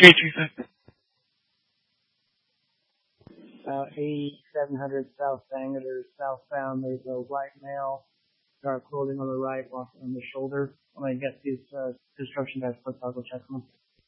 K250. 8700 South Bangerter, southbound. There's a white male, dark clothing on the right, walking on the shoulder. I'm going to get these construction guys put toggle check on them.